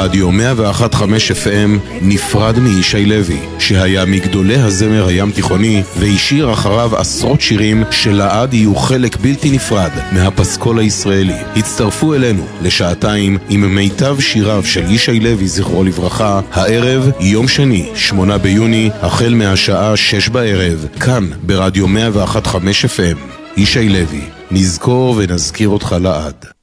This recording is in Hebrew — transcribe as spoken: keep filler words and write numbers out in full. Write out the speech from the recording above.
ברדיו מאה ואחת נקודה חמש אף אם נפרד מישי לוי, שהיה מגדולי הזמר הים תיכוני והשאיר אחריו עשרות שירים שלעד יהיו חלק בלתי נפרד מהפסקול הישראלי. הצטרפו אלינו לשעתיים עם מיטב שיריו של ישי לוי זכרו לברכה, הערב יום שני שמונה ביוני החל מהשעה שש בערב, כאן ברדיו מאה ואחת נקודה חמש אף אם. ישי לוי, נזכור ונזכיר אותך לעד.